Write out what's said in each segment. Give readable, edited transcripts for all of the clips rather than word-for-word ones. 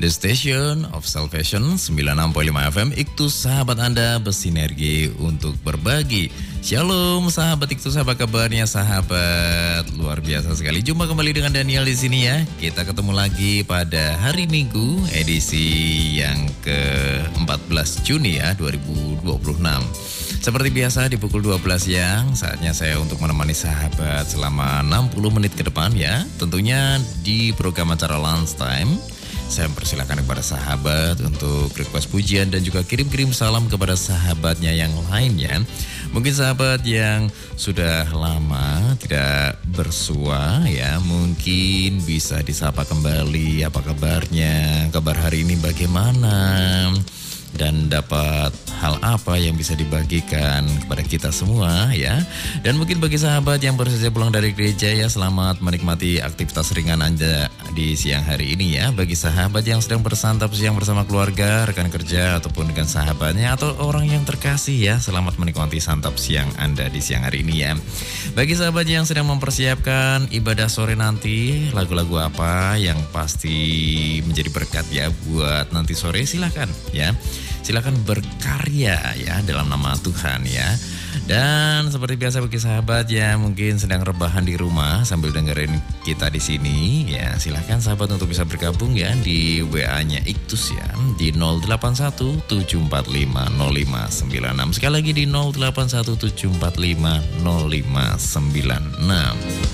The Station of Salvation 96.5 FM, Iktus sahabat Anda bersinergi untuk berbagi. Shalom sahabat Iktus, apa kabarnya sahabat? Luar biasa sekali. Jumpa kembali dengan Daniel di sini ya. Kita ketemu lagi pada hari Minggu edisi yang ke-14 Juni ya 2026. Seperti biasa di pukul 12 siang, saatnya saya untuk menemani sahabat selama 60 menit ke depan ya. Tentunya di program acara Lunch Time. Saya mempersilakan kepada sahabat untuk request pujian dan juga kirim-kirim salam kepada sahabatnya yang lainnya. Mungkin sahabat yang sudah lama tidak bersua ya, mungkin bisa disapa kembali. Apa kabarnya? Kabar hari ini bagaimana? Dan dapat hal apa yang bisa dibagikan kepada kita semua ya. Dan mungkin bagi sahabat yang baru saja pulang dari gereja ya, selamat menikmati aktivitas ringan Anda di siang hari ini ya. Bagi sahabat yang sedang bersantap siang bersama keluarga, rekan kerja ataupun dengan sahabatnya atau orang yang terkasih ya, selamat menikmati santap siang Anda di siang hari ini ya. Bagi sahabat yang sedang mempersiapkan ibadah sore nanti, lagu-lagu apa yang pasti menjadi berkat ya buat nanti sore, silakan ya. Silakan berkarya ya dalam nama Tuhan ya. Dan seperti biasa bagi sahabat yang mungkin sedang rebahan di rumah sambil dengerin kita di sini ya, silakan sahabat untuk bisa bergabung ya di WA-nya Iktus ya di 0817450596. Sekali lagi di 0817450596.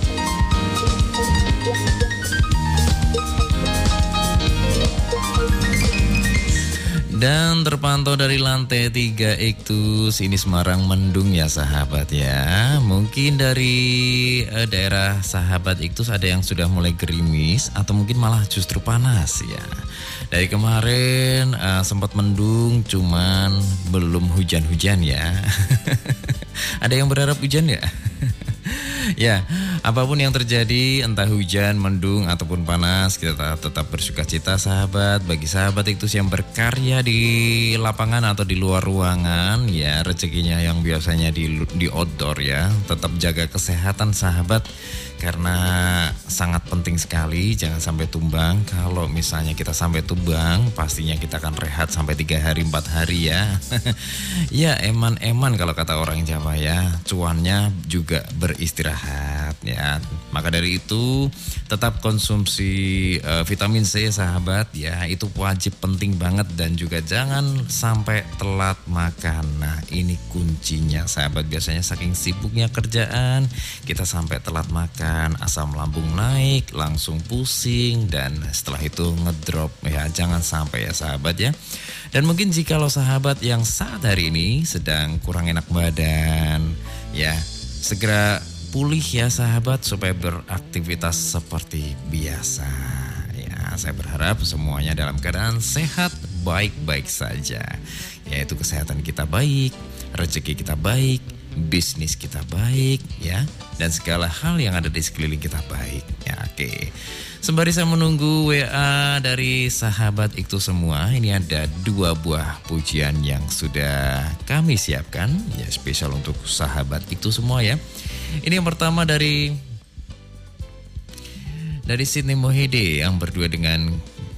Dan terpantau dari lantai 3 Iktus, ini Semarang mendung ya sahabat ya. Mungkin dari daerah sahabat Iktus ada yang sudah mulai gerimis atau mungkin malah justru panas ya. Dari kemarin sempat mendung cuman belum hujan-hujan ya. Ada yang berharap hujan ya? Ya, apapun yang terjadi, entah hujan, mendung, ataupun panas, kita tetap bersuka cita sahabat. Bagi sahabat Iktus yang berkarya di lapangan atau di luar ruangan, ya rezekinya yang biasanya di outdoor ya, tetap jaga kesehatan sahabat. Karena sangat penting sekali, jangan sampai tumbang. Kalau misalnya kita sampai tumbang, pastinya kita akan rehat sampai 3 hari 4 hari ya. Ya eman-eman kalau kata orang Jawa ya, cuannya juga beristirahat ya. Maka dari itu tetap konsumsi vitamin C sahabat ya, itu wajib penting banget. Dan juga jangan sampai telat makan. Nah ini kuncinya sahabat, biasanya saking sibuknya kerjaan kita sampai telat makan, asam lambung naik, langsung pusing, dan setelah itu ngedrop ya, jangan sampai ya sahabat ya. Dan mungkin jikalau sahabat yang saat hari ini sedang kurang enak badan ya, segera pulih ya sahabat supaya beraktivitas seperti biasa ya. Saya berharap semuanya dalam keadaan sehat, baik-baik saja, yaitu kesehatan kita baik, rezeki kita baik, bisnis kita baik ya, dan segala hal yang ada di sekeliling kita baik ya. Oke. Sembari saya menunggu WA dari sahabat Iktus semua, ini ada 2 buah pujian yang sudah kami siapkan ya, spesial untuk sahabat Iktus semua ya. Ini yang pertama dari Sydney Mohede yang berdua dengan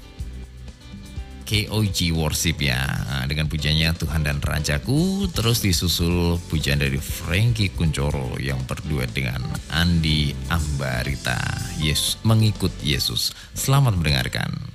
KOG Worship ya, dengan pujiannya Tuhan dan Rajaku. Terus disusul pujian dari Frankie Kuncoro yang berdua dengan Andi Ambarita, Yesus, mengikut Yesus. Selamat mendengarkan.